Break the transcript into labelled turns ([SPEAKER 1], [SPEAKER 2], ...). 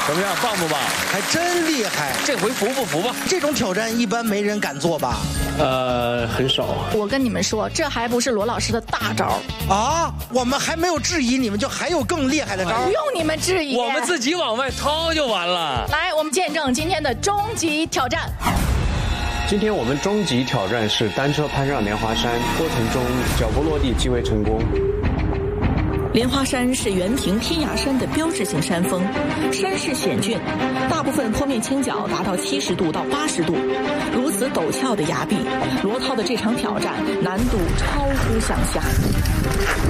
[SPEAKER 1] 怎么样，棒不棒？
[SPEAKER 2] 还真厉害。
[SPEAKER 1] 这回服不服吧？
[SPEAKER 2] 这种挑战一般没人敢做吧？
[SPEAKER 3] 很少。
[SPEAKER 4] 我跟你们说，这还不是罗老师的大招
[SPEAKER 2] 啊！我们还没有质疑你们，就还有更厉害的招？
[SPEAKER 4] 不用你们质疑，
[SPEAKER 1] 我们自己往外掏就完了。
[SPEAKER 4] 来，我们见证今天的终极挑战。
[SPEAKER 3] 今天我们终极挑战是单车攀上莲花山，过程中脚不落地即为成功。
[SPEAKER 5] 莲花山是园亭天涯山的标志性山峰，山势险峻，大部分坡面倾角达到70度到80度。如此陡峭的崖壁，罗涛的这场挑战难度超乎想象。